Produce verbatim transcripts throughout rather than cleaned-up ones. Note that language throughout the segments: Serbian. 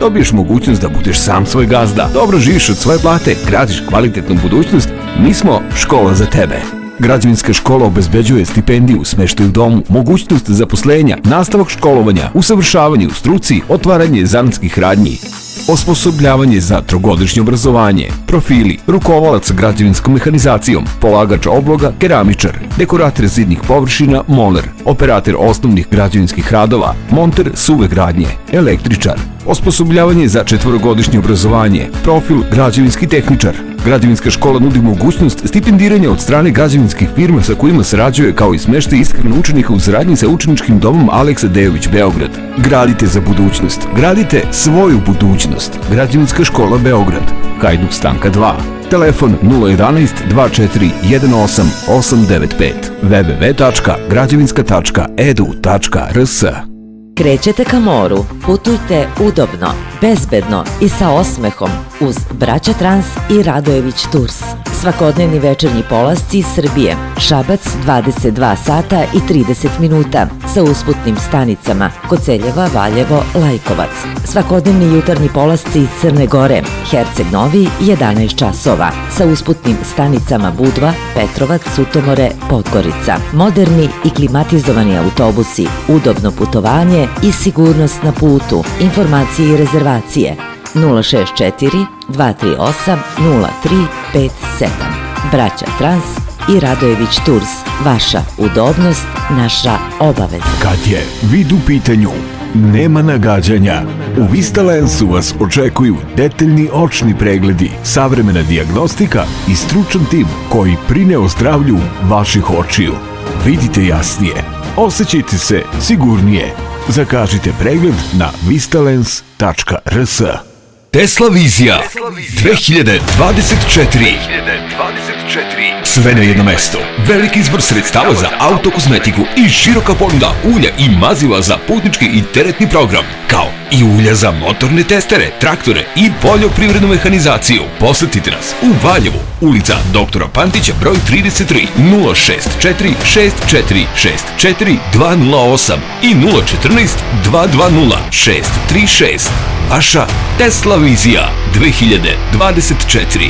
dobiješ mogućnost da budeš sam svoj gazda, dobro živiš od svoje plate, gradiš kvalitetnu budućnost. Mi smo škola za tebe. Građevinska škola obezbeđuje stipendiju, smeštaj u domu, mogućnost zaposlenja, nastavak školovanja, usavršavanje u struci, otvaranje zanatskih radnji, osposobljavanje za trogodišnje obrazovanje, profili, rukovalac građevinskom mehanizacijom, polagač obloga, keramičar, dekorator zidnih površina, moler, operator osnovnih građevinskih radova, monter suve gradnje, električar, osposobljavanje za četvorogodišnje obrazovanje, profil građevinski tehničar. Građevinska škola nudi mogućnost stipendiranja od strane građevinskih firma sa kojima sarađuje, kao i smeštaj ishrane učenika u saradnji sa učeničkim domom Aleksa Dejović Beograd. Gradite za budućnost. Gradite svoju budućnost. Građevinska škola Beograd. Hajduk Stanka dva. Telefon nula jedanaest dva četiri jedan osam osam devet pet. w w w tačka građevinska tačka e d u tačka r s. Krećete ka moru, putujte udobno, bezbedno i sa osmehom uz Braća Trans i Radojević Tours. Svakodnevni večernji polasci iz Srbije, Šabac dvadeset dva sata i trideset minuta sa usputnim stanicama Koceljeva, Valjevo, Lajkovac. Svakodnevni jutarnji polasci iz Crne Gore, Herceg Novi jedanaest časova sa usputnim stanicama Budva, Petrovac, Sutomore, Podgorica. Moderni i klimatizovani autobusi, udobno putovanje i sigurnost na putu. Informacije i rezervacije nula šest četiri dva tri osam nula tri pet sedam. Braća Trans i Radojević Tours. Vaša udobnost, naša obaveza. Kad je vid u pitanju, nema nagađanja. U Vistalensu vas očekuju detaljni očni pregledi, savremena dijagnostika i stručan tim koji brine o zdravlju vaših očiju. Vidite jasnije, osjećajte se sigurnije. Zakažite pregled na vistalens tačka r s. Tesla Vizija dve hiljade dvadeset četiri. Sve na jedno mesto. Veliki izbor sredstava za autokozmetiku i široka ponuda ulja i maziva za putnički i teretni program, kao i ulja za motorne testere, traktore i poljoprivrednu mehanizaciju. Posetite nas u Valjevu, ulica doktora Pantića broj trideset tri, nula šest četiri šest četiri šest četiri dva nula osam i nula četrnaest dva dva nula šest tri šest. Vaša Tesla Vizija dve hiljade dvadeset četiri.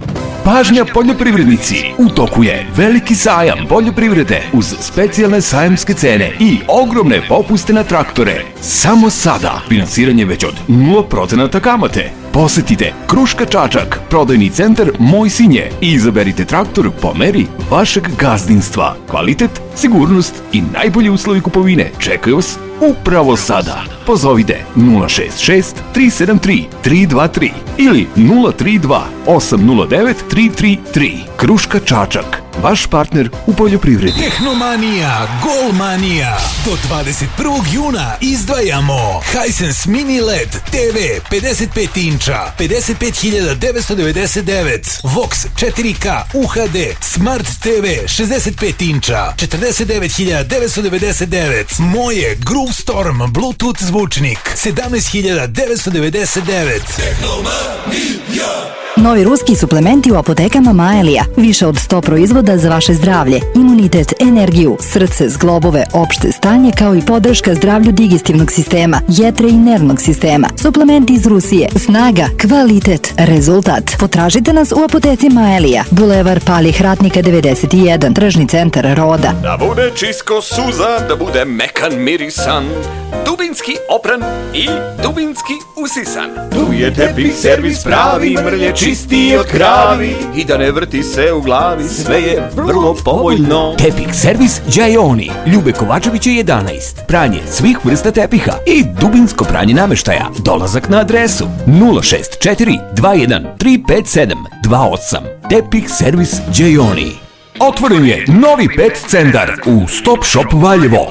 Pažnja poljoprivrednici, u toku je veliki sajam poljoprivrede uz specijalne sajamske cene i ogromne popuste na traktore. Samo sada finansiranje već od nula procenata kamate. Posetite Kruška Čačak, prodajni centar Moj Sinje i izaberite traktor po meri vašeg gazdinstva. Kvalitet, sigurnost i najbolji uslovi kupovine čekaju vas upravo sada. Pozovite nula šest šest tri sedam tri tri dva tri ili nula tri dva osam nula devet tri tri tri. Kruška Čačak, vaš partner u poljoprivredi. Tehnomanija, Golmanija. Do dvadeset prvog juna izdvajamo Hisense Mini L E D te ve pedeset pet inča, pedeset pet hiljada devetsto devedeset devet, Vox četiri K U H D Smart te ve šezdeset pet inča, četrdeset devet hiljada devetsto devedeset devet, Moje Groove Storm Bluetooth zvučnik, sedamnaest hiljada devetsto devedeset devet. Tehnomanija. Novi ruski suplementi u apotekama Maelija. Više od sto proizvoda za vaše zdravlje, imunitet, energiju, srce, zglobove, opšte stanje, kao i podrška zdravlju digestivnog sistema, jetre i nervnog sistema. Suplementi iz Rusije. Snaga, kvalitet, rezultat. Potražite nas u apoteci Maelija. Bulevar Palih Ratnika devedeset jedan, tržni centar Roda. Da bude čisko suza, da bude mekan mirisan, dubinski opran i dubinski usisan. Tu je tepih servis pravi, mrlje čisti od kravi i da ne vrti se u glavi, sve je vrlo povoljno. Tepih servis Đajoni, Ljube Kovačevića jedanaest. Pranje svih vrsta tepiha i dubinsko pranje nameštaja. Dolazak na adresu nula šest četiri dva jedan tri pet sedam dva osam. Tepih servis Đajoni. Otvoren je novi pet centar u Stop Shop Valjevo.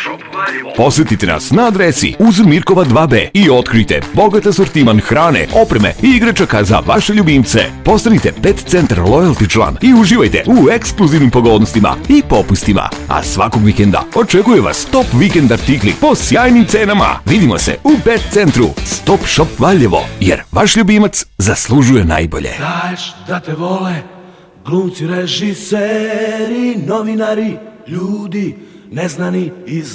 Posetite nas na adresi uz Mirkova dva B i otkrijte bogat asortiman hrane, opreme i igračaka za vaše ljubimce. Postanite Pet Centar Loyalty član i uživajte u ekskluzivnim pogodnostima i popustima. A svakog vikenda očekuje vas top vikend artikli po sjajnim cenama. Vidimo se u Pet Centru Stop Shop Valjevo, jer vaš ljubimac zaslužuje najbolje. Daješ da te vole glumci, režiseri, novinari, ljudi neznani iz